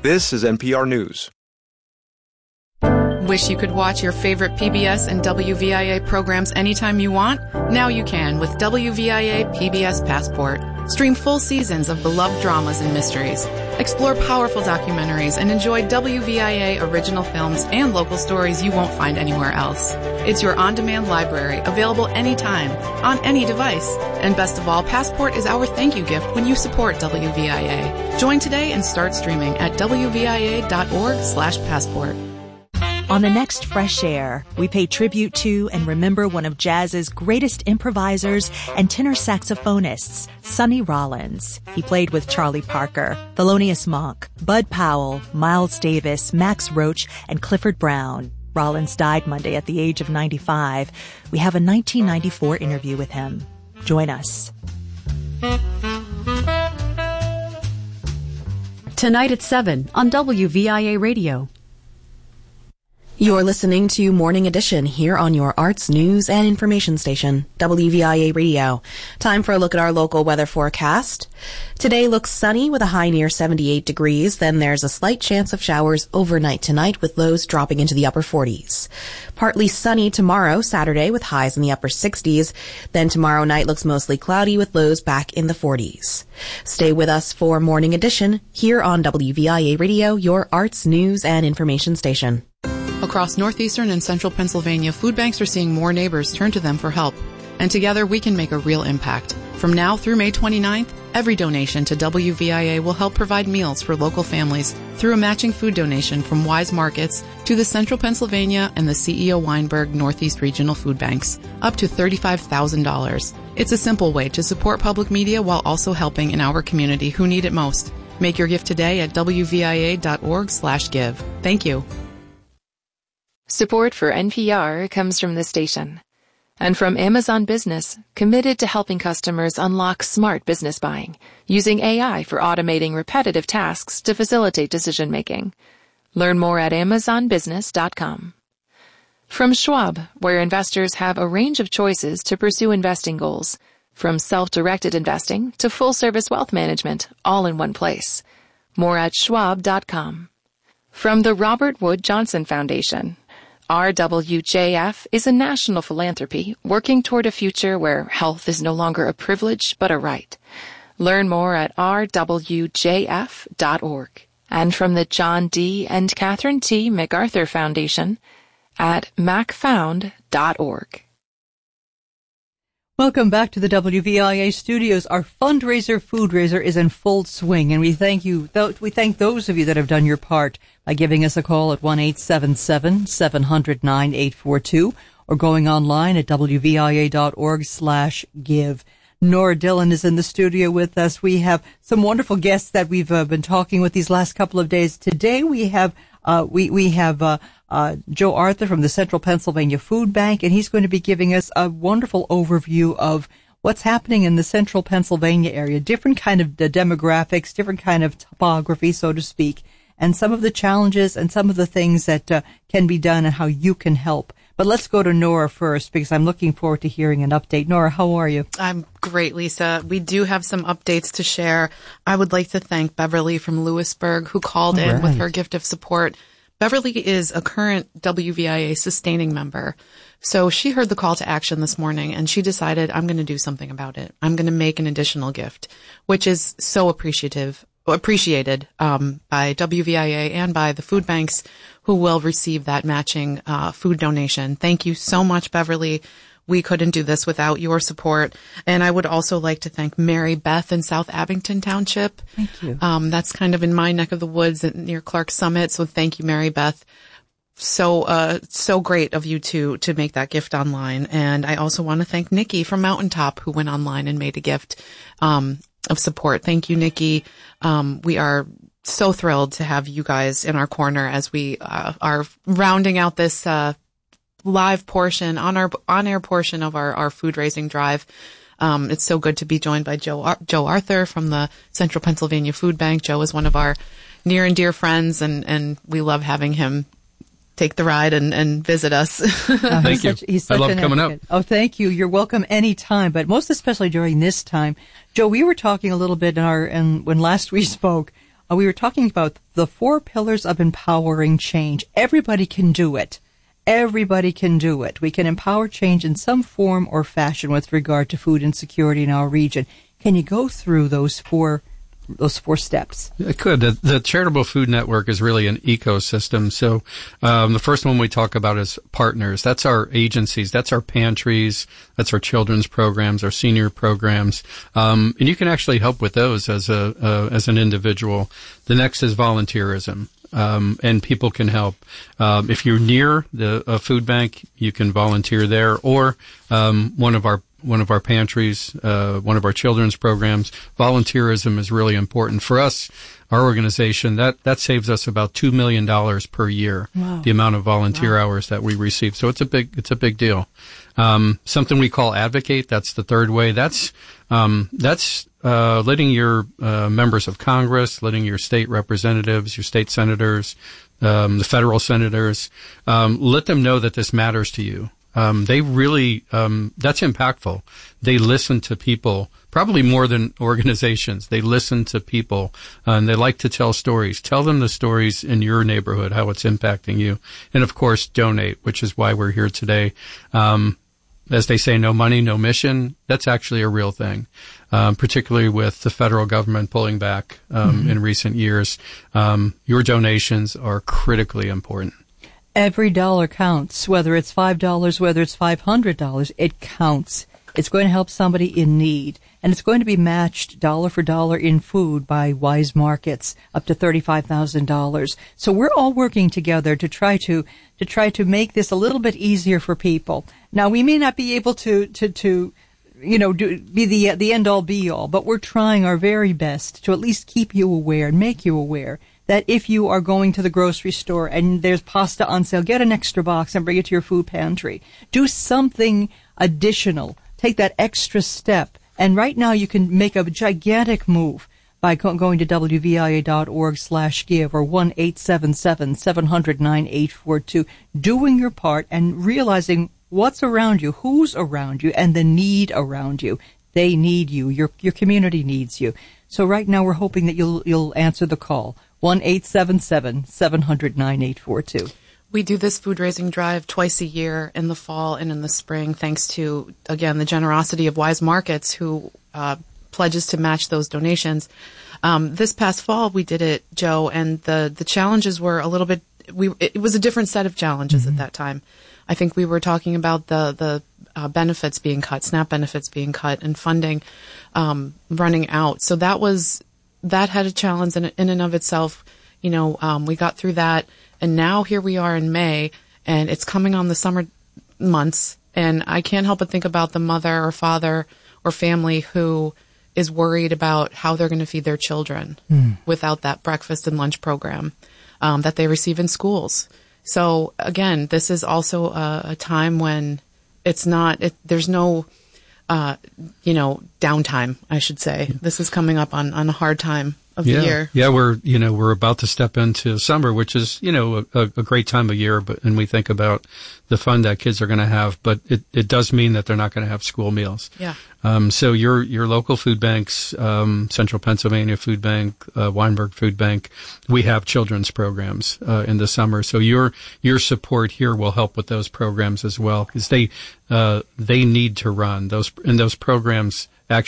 This is NPR News. Wish you could watch your favorite PBS and WVIA programs anytime you want? Now you can with WVIA PBS Passport. Stream full seasons of beloved dramas and mysteries. Explore powerful documentaries and enjoy WVIA original films and local stories you won't find anywhere else. It's your on-demand library, available anytime, on any device. And best of all, Passport is our thank you gift when you support WVIA. Join today and start streaming at wvia.org/passport. On the next Fresh Air, we pay tribute to and remember one of jazz's greatest improvisers and tenor saxophonists, Sonny Rollins. He played with Charlie Parker, Thelonious Monk, Bud Powell, Miles Davis, Max Roach, and Clifford Brown. Rollins died Monday at the age of 95. We have a 1994 interview with him. Join us. Tonight at 7 on WVIA Radio. You're listening to Morning Edition here on your arts, news, and information station, WVIA Radio. Time for a look at our local weather forecast. Today looks sunny with a high near 78 degrees. Then there's a slight chance of showers overnight tonight with lows dropping into the upper 40s. Partly sunny tomorrow, Saturday, with highs in the upper 60s. Then tomorrow night looks mostly cloudy with lows back in the 40s. Stay with us for Morning Edition here on WVIA Radio, your arts, news, and information station. Across northeastern and central Pennsylvania, food banks are seeing more neighbors turn to them for help. And together we can make a real impact. From now through May 29th, every donation to WVIA will help provide meals for local families through a matching food donation from Wise Markets to the Central Pennsylvania and the CEO Weinberg Northeast Regional Food Banks, up to $35,000. It's a simple way to support public media while also helping in our community who need it most. Make your gift today at wvia.org/give. Thank you. Support for NPR comes from this station and from Amazon Business, committed to helping customers unlock smart business buying, using AI for automating repetitive tasks to facilitate decision-making. Learn more at amazonbusiness.com. From Schwab, where investors have a range of choices to pursue investing goals, from self-directed investing to full-service wealth management, all in one place. More at schwab.com. From the Robert Wood Johnson Foundation, RWJF is a national philanthropy working toward a future where health is no longer a privilege but a right. Learn more at rwjf.org. And from the John D. and Catherine T. MacArthur Foundation at macfound.org. Welcome back to the WVIA studios. Our fundraiser, Foodraiser, is in full swing, and we thank you. We thank those of you that have done your part by giving us a call at 1-877-700-9842 or going online at wvia.org/give. Nora Dillon is in the studio with us. We have some wonderful guests that we've been talking with these last couple of days. Today we have Joe Arthur from the Central Pennsylvania Food Bank, and he's going to be giving us a wonderful overview of what's happening in the Central Pennsylvania area, different kind of demographics, different kind of topography, so to speak, and some of the challenges and some of the things that can be done and how you can help. But let's go to Nora first, because I'm looking forward to hearing an update. Nora, how are you? I'm great, Lisa. We do have some updates to share. I would like to thank Beverly from Lewisburg, who called in with her gift of support. Beverly is a current WVIA sustaining member. So she heard the call to action this morning and she decided, I'm going to do something about it. I'm going to make an additional gift, which is so appreciated by WVIA and by the food banks who will receive that matching food donation. Thank you so much, Beverly. We couldn't do this without your support. And I would also like to thank Mary Beth in South Abington Township. Thank you. That's kind of in my neck of the woods near Clark Summit. So thank you, Mary Beth. So great of you to make that gift online. And I also want to thank Nikki from Mountaintop, who went online and made a gift of support. Thank you, Nikki. We are so thrilled to have you guys in our corner as we are rounding out this live portion, on-air portion of our food raising drive. It's so good to be joined by Joe Arthur from the Central Pennsylvania Food Bank. Joe is one of our near and dear friends, and we love having him take the ride and visit us. Thank you. I love coming up. Oh, thank you. You're welcome anytime, but most especially during this time. Joe, we were talking a little bit when last we spoke we were talking about the 4 pillars of empowering change. Everybody can do it. Everybody can do it. We can empower change in some form or fashion with regard to food insecurity in our region. Can you go through those four steps? I could. The Charitable Food Network is really an ecosystem. So the first one we talk about is partners. That's our agencies. That's our pantries. That's our children's programs, our senior programs. And you can actually help with those as an individual. The next is volunteerism. And people can help. If you're near a food bank, you can volunteer there, or one of our pantries, one of our children's programs. Volunteerism is really important for us. Our organization, that saves us about $2 million per year. Wow. The amount of volunteer hours that we receive. So it's a big deal. Something we call advocate. That's the third way. That's letting your members of Congress, letting your state representatives, your state senators, the federal senators, let them know that this matters to you. They really, that's impactful. They listen to people, probably more than organizations. They listen to people, and they like to tell stories. Tell them the stories in your neighborhood, how it's impacting you. And of course, donate, which is why we're here today. As they say, no money, no mission. That's actually a real thing, particularly with the federal government pulling back in recent years. Your donations are critically important. Every dollar counts, whether it's $5, whether it's $500, it counts. It's going to help somebody in need, and it's going to be matched dollar for dollar in food by Wise Markets, up to $35,000. So we're all working together to try to make this a little bit easier for people. Now, we may not be able to be the end all be all, but we're trying our very best to at least keep you aware and make you aware that if you are going to the grocery store and there's pasta on sale, get an extra box and bring it to your food pantry. Do something additional. Take that extra step. And right now you can make a gigantic move by going to wvia.org/give or 1-877-700-9842, doing your part and realizing what's around you, who's around you, and the need around you. They need you. Your community needs you. So right now we're hoping that you'll answer the call. 1-877-700-9842. We do this food raising drive twice a year in the fall and in the spring, thanks to, again, the generosity of Wise Markets, who pledges to match those donations. This past fall, we did it, Joe, and the challenges were a little bit. It was a different set of challenges at that time. I think we were talking about the benefits being cut, SNAP benefits being cut, and funding running out. So that had a challenge in and of itself. We got through that, and now here we are in May, and it's coming on the summer months, and I can't help but think about the mother or father or family who is worried about how they're going to feed their children without that breakfast and lunch program that they receive in schools. So again, this is also a time when there's no downtime, I should say. This is coming up on a hard time of the year. Yeah, we're about to step into summer, which is, a great time of year, and we think about the fun that kids are going to have, but it does mean that they're not going to have school meals. Yeah. So your local food banks, Central Pennsylvania Food Bank, Weinberg Food Bank, we have children's programs in the summer. So your support here will help with those programs as well, because they need to run those programs.